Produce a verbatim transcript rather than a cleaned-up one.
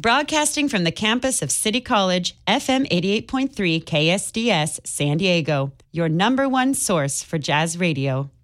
Broadcasting from the campus of City College, F M eighty-eight point three K S D S, San Diego, your number one source for jazz radio.